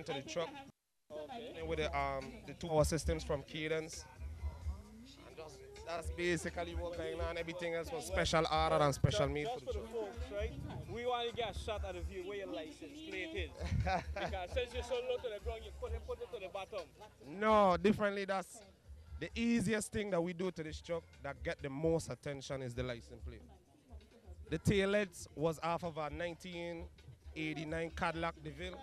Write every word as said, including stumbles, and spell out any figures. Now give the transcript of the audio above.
onto the truck. Okay. And with the um the two power systems from Cadence. And just that's basically what going on. Everything else was Well, special order well, and special ju- made for just the for the truck. folks, right? We want to get a shot at the view where your license plate is. Because since you're so low to the ground, you couldn't put it to the bottom. No, differently. That's the easiest thing that we do to this truck that get the most attention is the license plate. The taillights was off of a nineteen eighty-nine Cadillac DeVille.